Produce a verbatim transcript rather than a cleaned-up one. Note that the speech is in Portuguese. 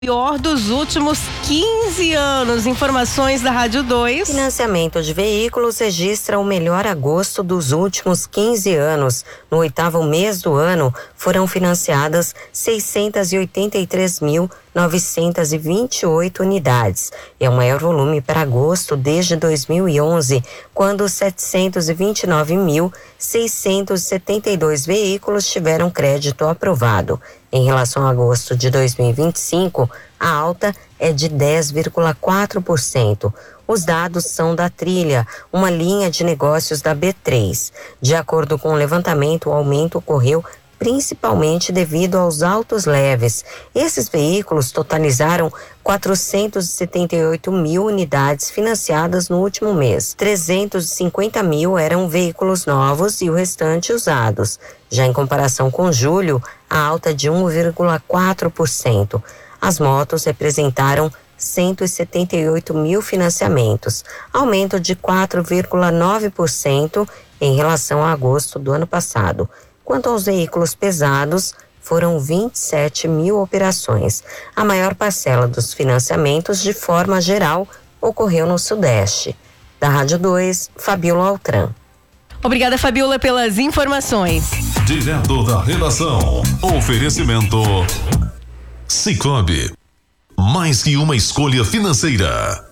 Pior dos últimos quinze anos. Informações da Rádio dois. Financiamento de veículos registra o melhor agosto dos últimos quinze anos. No oitavo mês do ano, foram financiadas seiscentos e oitenta e três mil novecentos e vinte e oito unidades. É o maior volume para agosto desde dois mil e onze, quando setecentos e vinte e nove mil seiscentos e setenta e dois veículos tiveram crédito aprovado. Em relação a agosto de dois mil e vinte e cinco, a alta é de dez vírgula quatro por cento. Os dados são da Trilha, uma linha de negócios da B três. De acordo com o levantamento, o aumento ocorreu principalmente devido aos autos leves. Esses veículos totalizaram quatrocentos e setenta e oito mil unidades financiadas no último mês. trezentos e cinquenta mil eram veículos novos e o restante usados. Já em comparação com julho, a alta de um vírgula quatro por cento. As motos representaram cento e setenta e oito mil financiamentos, aumento de quatro vírgula nove por cento em relação a agosto do ano passado. Quanto aos veículos pesados, foram vinte e sete mil operações. A maior parcela dos financiamentos, de forma geral, ocorreu no Sudeste. Da Rádio dois, Fabiola Altran. Obrigada, Fabiola, pelas informações. Direto da redação. Oferecimento Sicoob. Mais que uma escolha financeira.